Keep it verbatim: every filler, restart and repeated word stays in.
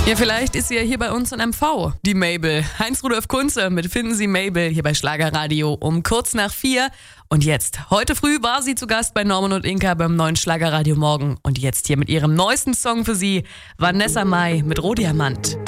Ja, vielleicht ist sie ja hier bei uns in M V, die Mabel. Heinz-Rudolf Kunze mit Finden Sie Mabel hier bei Schlagerradio um kurz nach vier. Und jetzt, heute früh war sie zu Gast bei Norman und Inka beim neuen Schlagerradio Morgen. Und jetzt hier mit ihrem neuesten Song für Sie, Vanessa Mai mit Rohdiamant.